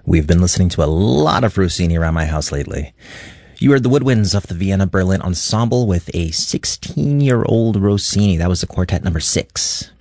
We've been listening to a lot of Rossini around my house lately. You heard the woodwinds of the Vienna Berlin Ensemble with a 16-year-old Rossini. That was the quartet number 6.